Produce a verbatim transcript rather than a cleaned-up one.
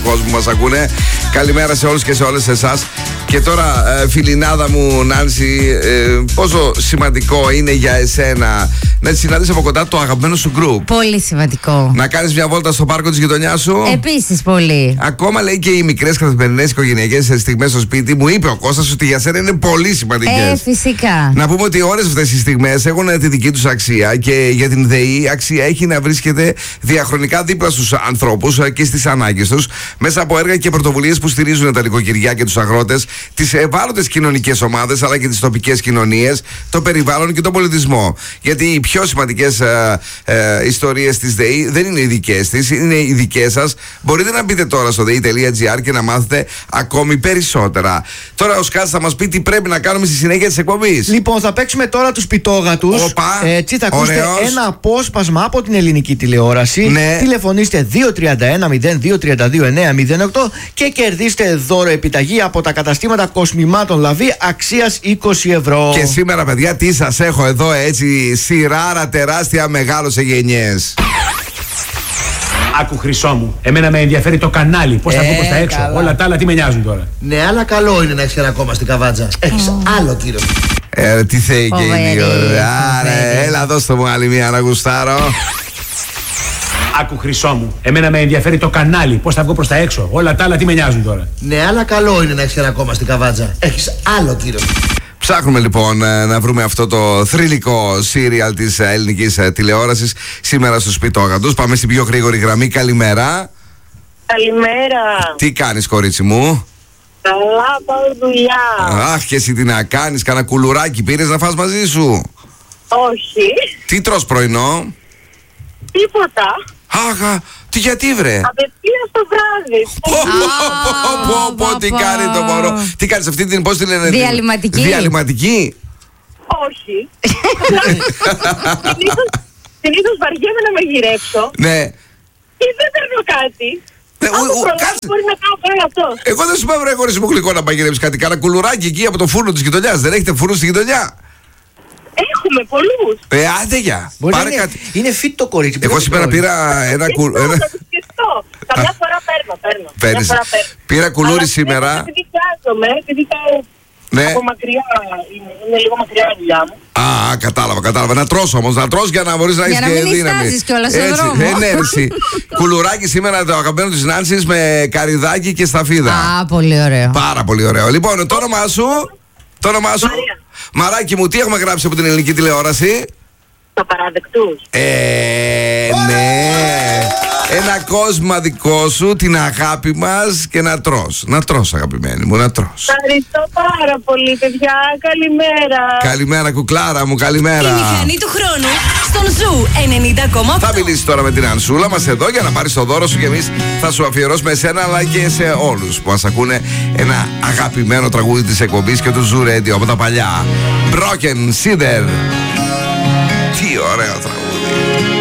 κόσμο που μας ακούνε. Καλημέρα σε όλους και σε όλες εσάς. Και τώρα, ε, φιλινάδα μου, Νάνση, ε, πόσο σημαντικό είναι για εσένα να συναντήσεις από κοντά το αγαπημένο σου γκρουπ? Πολύ σημαντικό. Να κάνεις μια βόλτα στο πάρκο της γειτονιάς σου. Επίσης πολύ. Ακόμα λέει και οι μικρές καθημερινές οικογενειακές στιγμές στο σπίτι. Μου είπε ο Κώστας ότι για σένα είναι πολύ σημαντικές. Ε, φυσικά. Να πούμε ότι όλες αυτές οι στιγμές έχουν τη δική τους αξία και για την ΔΕΗ αξία έχει να βρίσκεται διαχρονικά δίπλα στους ανθρώπους και στις ανάγκες τους μέσα από έργα και πρωτοβουλίες που στηρίζουν τα νοικοκυριά και τους αγρότες, τις ευάλωτες κοινωνικές ομάδες αλλά και τις τοπικές κοινωνίες, το περιβάλλον και τον πολιτισμό. Γιατί οι πιο σημαντικές ε, ε, ιστορίες της ΔΕΗ δεν είναι οι δικές της, είναι οι δικές σας. Μπορείτε να μπείτε τώρα στο δε ι τελεία τζι άρ και να μάθετε ακόμη περισσότερα. Τώρα ο Σκάτς θα μας πει τι πρέπει να κάνουμε στη συνέχεια της εκπομπής. Λοιπόν, θα παίξουμε τώρα τους πιτόγατους. Οπα, Έτσι θα ακούσετε ωραίος. ένα απόσπασμα από την ελληνική τηλεόραση. Ναι. Τηλεφωνήστε δύο τρία ένα μηδέν δύο τρία δύο εννιά μηδέν οκτώ και κερδίστε δώρο επιταγή από τα καταστήματα κοσμημάτων Λαβή αξίας είκοσι ευρώ. Και σήμερα, παιδιά, τι σας έχω εδώ, έτσι, σειράρα τεράστια, μεγάλο σε γενιές. Άκου, Χρυσό μου, εμένα με ενδιαφέρει το κανάλι. Πώς θα Ε, βγω προς τα έξω. καλά. Όλα τα άλλα τι με νοιάζουν τώρα. Ναι, αλλά καλό είναι να έχεις ένα ακόμα στην καβάτζα. Έχεις άλλο κύριο. Ε, τι θέλει και Φοβερή, είναι. Άρα, φοβερή. έλα, δώστε μου άλλη μία να γουστάρω. Άκου, Χρυσό μου, εμένα με ενδιαφέρει το κανάλι. Πώς θα βγω προς τα έξω. Όλα τα άλλα τι με νοιάζουν τώρα. Ναι, αλλά καλό είναι να έχεις ένα ακόμα στην καβάτζα. Έχεις άλλο κύριο. Ψάχνουμε λοιπόν ε, να βρούμε αυτό το θρυλικό σύριαλ της ε, ελληνικής ε, τηλεόρασης σήμερα στους Πιτόγατους. Πάμε στην πιο γρήγορη γραμμή. Καλημέρα. Καλημέρα. Τι κάνεις, κορίτσι μου? Καλά, πάω δουλειά. Αχ, και εσύ τι να κάνεις, κανένα κουλουράκι πήρες να φας μαζί σου? Όχι. Τι τρως πρωινό? Τίποτα. Αχ, τι γιατί βρε? Απευθείας το βράδυ. Πω, πω, πω, πω, τι πω. κάνει το μωρό. Τι κάνεις αυτή την, πώς τη λένε? Διαλυματική. Διαλυματική. Όχι. Συνήθως, συνήθως βαριέμαι να μαγειρέψω Ναι. και δεν παίρνω κάτι. Ναι, Αν ου- το ου- προλάβω κάτσε. μπορεί να κάνω πέρα αυτό. Εγώ δεν σου είπα, βρε χωρίς μου γλυκό να παγειρέψεις κάτι. Κάνα κουλουράκι εκεί από το φούρνο της γειτονιάς. Δεν έχετε φούρνο στη γειτονιά? Έχουμε πολλούς. Ε, άντε για. Μπορεί Πάρε να είναι, κάτι. είναι fit το κορίτσι. Εγώ πολύ σήμερα μικρό. πήρα ένα Και κουλ... αυτό, ένα- θα το σκεφτώ. Καμιά φορά παίρνω, παίρνω. Καμιά Παίρνεις. φορά παίρνω. Πήρα κουλούρι Αλλά σήμερα. Επειδή πιάζομαι, επειδή πάω Ναι. από μακριά, είναι, είναι λίγο μακριά η δουλειά μου. Α, α, κατάλαβα, κατάλαβα. Να τρως όμως, να τρως για να μπορείς να έχεις να και μην δύναμη. νιστάζεις κιόλας στον Έτσι, δρόμο. ε, ναι, εσύ. Κουλουράκι σήμερα το αγαπημένο της Νάνσης με καρυδάκι και σταφίδα. Α, πολύ ωραίο. Πάρα πολύ ωραίο. Λοιπόν, το όνομά σου. Το όνομά σου. Μαρία. Μαράκι μου, τι έχουμε γράψει από την ελληνική τηλεόραση? Το παραδεκτούς. Ε, ναι. Ένα κόσμο δικό σου, την αγάπη μας και να τρως. Να τρως, αγαπημένη μου, να τρως. Ευχαριστώ πάρα πολύ, παιδιά. Καλημέρα. Καλημέρα, κουκλάρα μου, καλημέρα. Η μηχανή του χρόνου στον Ζου ενενήντα κόμμα οκτώ. Θα μιλήσει τώρα με την Ανσούλα μας εδώ για να πάρεις το δώρο σου και εμείς θα σου αφιερώσουμε εσένα αλλά και σε όλους που μας ακούνε ένα αγαπημένο τραγούδι της εκπομπής και του Ζου Radio από τα παλιά. Broken Cedar. Τι ωραίο τραγούδι.